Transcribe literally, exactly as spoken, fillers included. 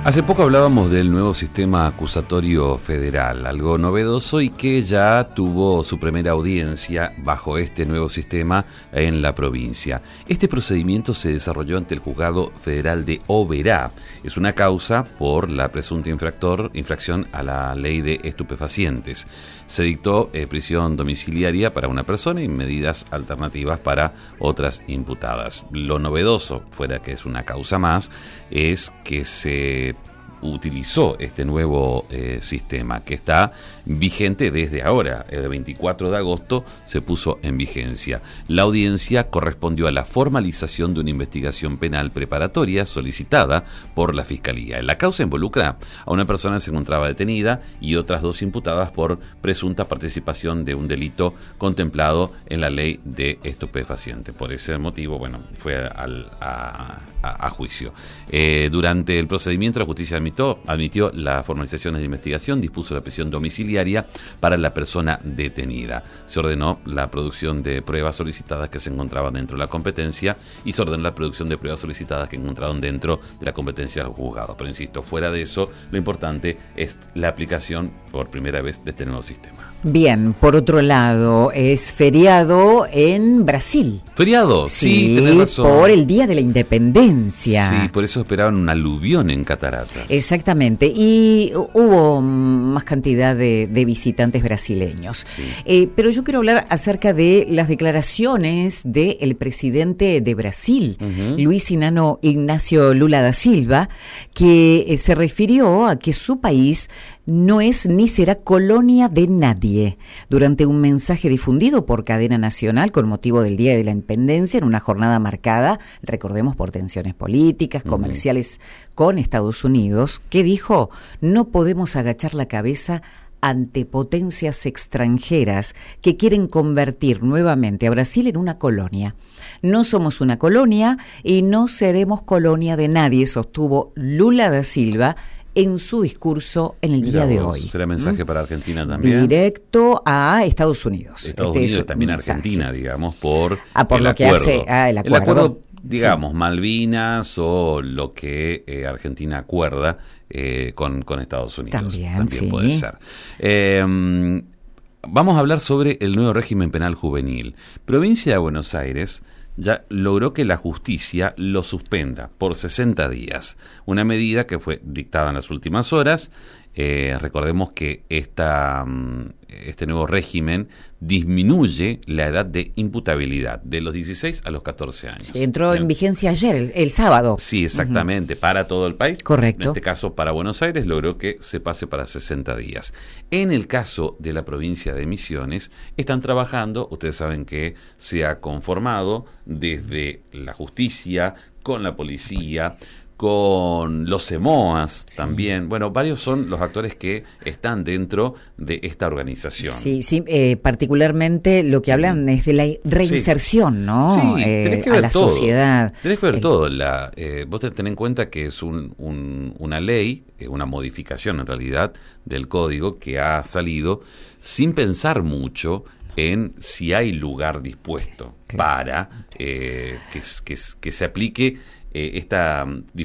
Hace poco hablábamos del nuevo sistema acusatorio federal, algo novedoso y que ya tuvo su primera audiencia bajo este nuevo sistema en la provincia. Este procedimiento se desarrolló ante el Juzgado Federal de Oberá. Es una causa por la presunta infractor, infracción a la ley de estupefacientes. Se dictó eh, prisión domiciliaria para una persona y medidas alternativas para otras imputadas. Lo novedoso, fuera que es una causa más, es que se utilizó este nuevo eh, sistema que está vigente desde ahora. El veinticuatro de agosto se puso en vigencia. La audiencia correspondió a la formalización de una investigación penal preparatoria solicitada por la Fiscalía. La causa involucra a una persona que se encontraba detenida y otras dos imputadas por presunta participación de un delito contemplado en la ley de estupefacientes. Por ese motivo, bueno, fue al, a, a, a juicio. Eh, durante el procedimiento, la justicia admitió admitió las formalizaciones de investigación, dispuso la prisión domiciliaria para la persona detenida. Se ordenó la producción de pruebas solicitadas que se encontraban dentro de la competencia y se ordenó la producción de pruebas solicitadas que encontraron dentro de la competencia del juzgado. Pero insisto, fuera de eso, lo importante es la aplicación por primera vez de este nuevo sistema. Bien, por otro lado, es feriado en Brasil. ¿Feriado? Sí, Sí, tenés razón. por el Día de la Independencia. Sí, por eso esperaban un aluvión en Cataratas. Exactamente, y hubo más cantidad de, de visitantes brasileños. Sí. Eh, pero yo quiero hablar acerca de las declaraciones del presidente de Brasil, uh-huh. Luis Inano, Ignacio Lula da Silva, que eh, se refirió a que su país no es ni será colonia de nadie. Durante un mensaje difundido por cadena nacional con motivo del Día de la Independencia, en una jornada marcada, recordemos, por tensiones políticas, comerciales uh-huh. con Estados Unidos, que dijo: no podemos agachar la cabeza ante potencias extranjeras que quieren convertir nuevamente a Brasil en una colonia. No somos una colonia y no seremos colonia de nadie, sostuvo Lula da Silva en su discurso en el Mirá día vos, de hoy. ¿Será mensaje ¿Mm? para Argentina también? Directo a Estados Unidos. Estados este Unidos y también mensaje. Argentina, digamos, por, ah, por el lo acuerdo. que hace ah, el acuerdo. El acuerdo, digamos, sí. Malvinas o lo que eh, Argentina acuerda eh, con, con Estados Unidos. También, también sí. puede ser. Eh, vamos a hablar sobre el nuevo régimen penal juvenil. Provincia de Buenos Aires ya logró que la justicia lo suspenda por sesenta días, una medida que fue dictada en las últimas horas. Eh, recordemos que esta, este nuevo régimen disminuye la edad de imputabilidad de los dieciséis a los catorce años. Sí, entró Bien. en vigencia ayer, el, el sábado. Sí, exactamente, uh-huh. para todo el país. Correcto. En este caso, para Buenos Aires, logró que se pase para sesenta días. En el caso de la provincia de Misiones, están trabajando, ustedes saben que se ha conformado desde la justicia, con la policía, con los EMOAS sí. también. Bueno, varios son los actores que están dentro de esta organización. Sí, sí, eh, particularmente lo que hablan es de la reinserción, sí. ¿no? Sí, eh, tenés que a ver la todo. sociedad. Tenés que ver El... todo. La, eh, vos tenés en cuenta que es un, un, una ley, eh, una modificación en realidad del código que ha salido sin pensar mucho en si hay lugar dispuesto claro. para eh, que, que, que se aplique eh, esta